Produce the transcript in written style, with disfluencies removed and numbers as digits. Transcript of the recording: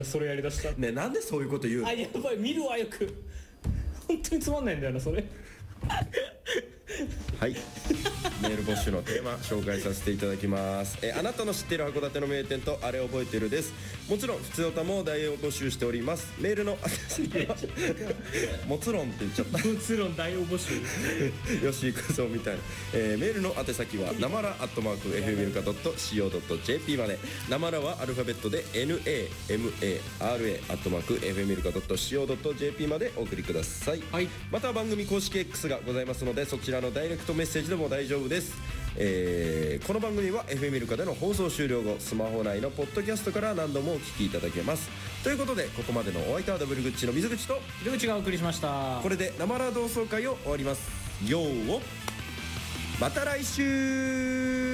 それやりだした。 ね、なんでそういうこと言うの？ あ、やばい、見るわよく。本当につまんないんだよなそれ。 はい、メール募集のテーマ紹介させていただきます。あなたの知っている函館の名店とあれ覚えてるです。もちろん普通歌も大を募集しております。メールの宛先はもちろんって言っちゃった。 もちろん大応募集。 吉井くぞみたいな、メールの宛先はなまら@fmilka.co.jp まで。なまらはアルファベットで NAMARA@fmilka.co.jp までお送りください。 はい。 また番組公式 X がございますので、そちらのダイレクトメッセージでも大丈夫です。この番組は FM ミルカでの放送終了後、スマホ内のポッドキャストから何度もお聞きいただけます。ということで、ここまでのお相手はダブルグッチの水口と出口がお送りしました。 これでなまら同窓会を終わります。よー、また来週。